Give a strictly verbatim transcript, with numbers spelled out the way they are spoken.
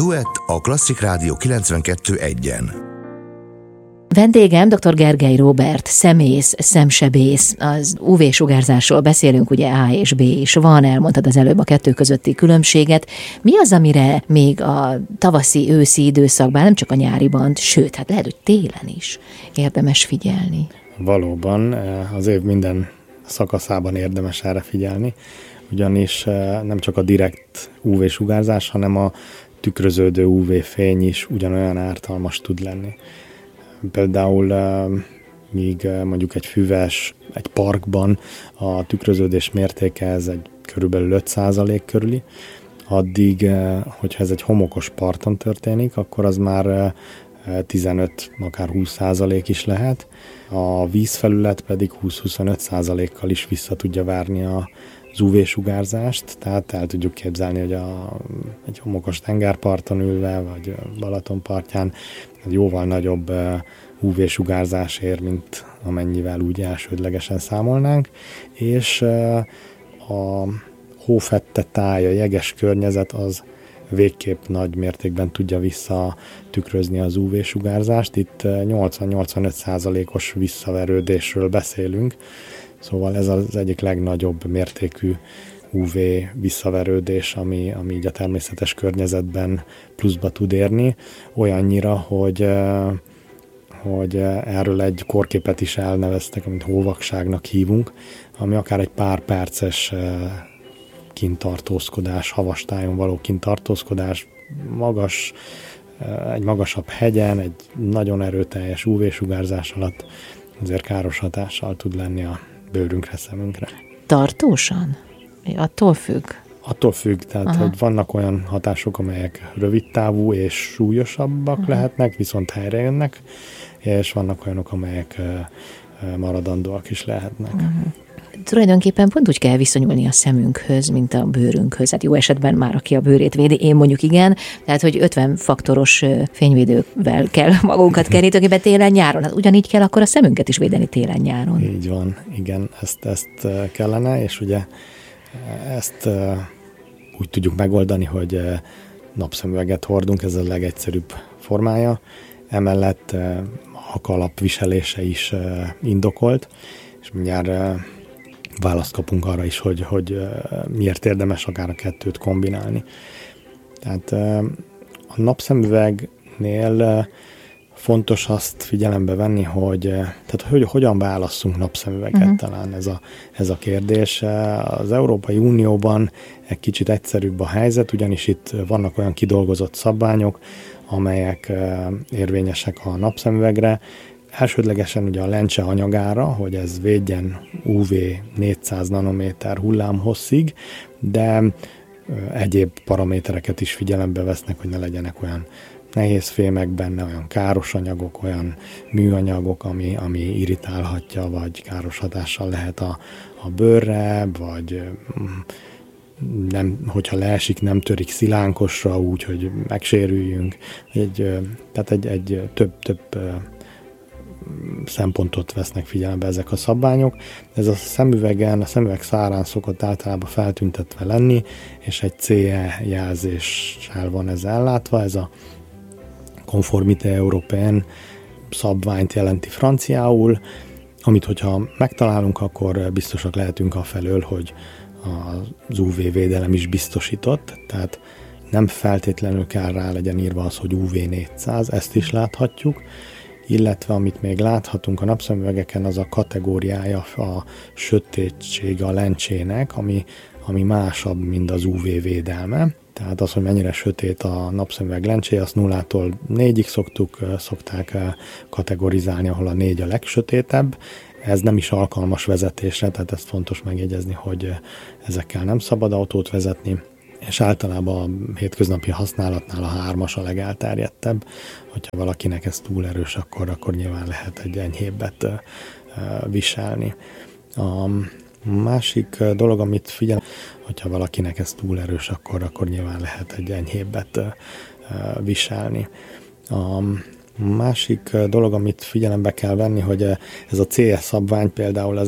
Duett a Klasszik Rádió kilencvenkettő egyen. Vendégem dr. Gergely Róbert, szemész, szemsebész. Az ú vé-sugárzásról beszélünk, ugye A és B is van, elmondtad az előbb a kettő közötti különbséget. Mi az, amire még a tavaszi, őszi időszakban, nem csak a nyáriban, sőt, hát lehet, hogy télen is érdemes figyelni? Valóban, az év minden szakaszában érdemes erre figyelni, ugyanis nem csak a direkt ú vé-sugárzás, hanem a tükröződő ú vé-fény is ugyanolyan ártalmas tud lenni. Például míg mondjuk egy füves, egy parkban a tükröződés mértéke ez egy körülbelül öt százalék körüli, addig, hogyha ez egy homokos parton történik, akkor az már tizenöt, akár húsz százalék is lehet. A vízfelület pedig húsz-huszonöt százalékkal is vissza tudja várni az ú vé-sugárzást, tehát el tudjuk képzelni, hogy a, egy homokos tengerparton ülve, vagy Balaton partján jóval nagyobb ú vé-sugárzás ér, mint amennyivel úgy elsődlegesen számolnánk, és a hófette táj, a jeges környezet az végképp nagy mértékben tudja visszatükrözni az ú vé-sugárzást. Itt nyolcvan-nyolcvanöt százalékos visszaverődésről beszélünk, szóval ez az egyik legnagyobb mértékű ú vé visszaverődés, ami, ami így a természetes környezetben pluszba tud érni, olyannyira, hogy, hogy erről egy kórképet is elneveztek, amit hóvakságnak hívunk, ami akár egy pár perces kintartózkodás, havastájon való kintartózkodás, magas, egy magasabb hegyen, egy nagyon erőteljes ú vé-sugárzás alatt azért káros hatással tud lenni a bőrünkre, szemünkre. Tartósan? Attól függ? Attól függ, tehát Aha. hogy vannak olyan hatások, amelyek rövidtávú és súlyosabbak Aha. lehetnek, viszont helyre jönnek, és vannak olyanok, amelyek maradandóak is lehetnek. Aha. Tulajdonképpen pont úgy kell viszonyulni a szemünkhöz, mint a bőrünkhöz. Hát jó esetben már aki a bőrét védi, én mondjuk igen, tehát hogy ötven faktoros fényvédővel kell magunkat keríteni télen-nyáron. Hát ugyanígy kell akkor a szemünket is védeni télen-nyáron. Így van, igen, ezt, ezt kellene, és ugye ezt úgy tudjuk megoldani, hogy napszemüveget hordunk, ez a legegyszerűbb formája. Emellett a kalap viselése is indokolt, és mindjárt választ kapunk arra is, hogy, hogy miért érdemes akár a kettőt kombinálni. Tehát a napszemüvegnél fontos azt figyelembe venni, hogy, tehát, hogy hogyan válasszunk napszemüveget, uh-huh. talán ez a, ez a kérdés. Az Európai Unióban egy kicsit egyszerűbb a helyzet, ugyanis itt vannak olyan kidolgozott szabványok, amelyek érvényesek a napszemüvegre. Elsődlegesen ugye a lencse anyagára, hogy ez védjen ú vé négyszáz nanométer hullámhosszig, de egyéb paramétereket is figyelembe vesznek, hogy ne legyenek olyan nehéz fémek benne, olyan káros anyagok, olyan műanyagok, ami, ami irritálhatja, vagy káros hatással lehet a, a bőrre, vagy nem, hogyha leesik, nem törik szilánkosra úgy, hogy megsérüljünk. Egy, tehát egy, egy több, több szempontot vesznek figyelembe ezek a szabványok. Ez a szemüvegen, a szemüveg szárán szokott általában feltüntetve lenni, és egy cé e jelzéssel van ez ellátva. Ez a Conformité Européenne szabványt jelenti franciául, amit hogyha megtalálunk, akkor biztosak lehetünk afelől, hogy az ú vé védelem is biztosított, tehát nem feltétlenül kell rá legyen írva az, hogy ú vé négyszáz, ezt is láthatjuk, illetve amit még láthatunk a napszemüvegeken, az a kategóriája, a sötétség a lencsének, ami, ami másabb, mint az ú vé védelme. Tehát az, hogy mennyire sötét a napszemüveg lencséje, azt nullától négyig szoktuk, szokták kategorizálni, ahol a négy a legsötétebb. Ez nem is alkalmas vezetésre, tehát ezt fontos megjegyezni, hogy ezekkel nem szabad autót vezetni, és általában a hétköznapi használatnál a hármas a legelterjedtebb. Hogyha valakinek ez túl erős, akkor, akkor nyilván lehet egy enyhébbet viselni. A másik dolog, amit figyel, hogyha valakinek ez túl erős, akkor, akkor nyilván lehet egy enyhébbet viselni. A másik dolog, amit figyelembe kell venni, hogy ez a cé e szabvány például az